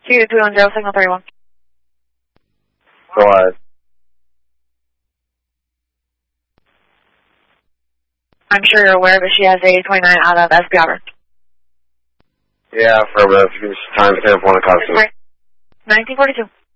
210, signal 31. Go ahead. I'm sure you're aware, but she has a 29 out of SB Auburn. Yeah, affirmative. You can just time stamp one of custom. 1942.